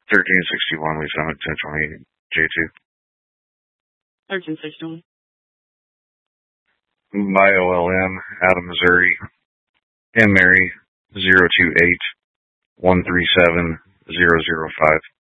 1361 Lee Summit, 1020 J2. 1361. My OLM, Adam, Missouri. M. Mary, 028-137-005.